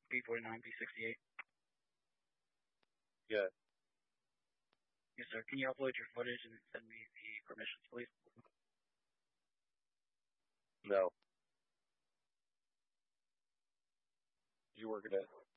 B49, B68. Yeah. Yes, sir. Can you upload your footage and send me the permissions, please? No. You work at it.